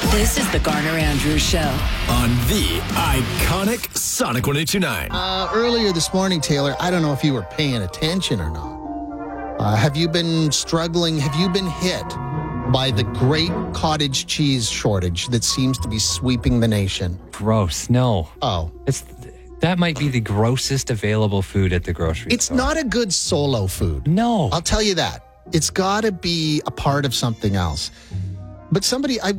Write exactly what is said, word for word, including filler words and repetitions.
This is the Garner Andrews Show on the iconic Sonic one eight two nine. Uh, earlier this morning, Taylor, I don't know if you were paying attention or not. Uh, have you been struggling? Have you been hit by the great cottage cheese shortage that seems to be sweeping the nation? Gross. No. Oh. It's that might be the grossest available food at the grocery It's store. not a good solo food. No. I'll tell you that. It's got to be a part of something else. But somebody, I